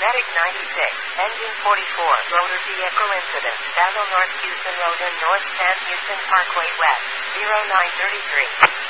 Medic 96, engine 44, motor vehicle incident, Battle North Houston Road and North San Houston Parkway West, 0933.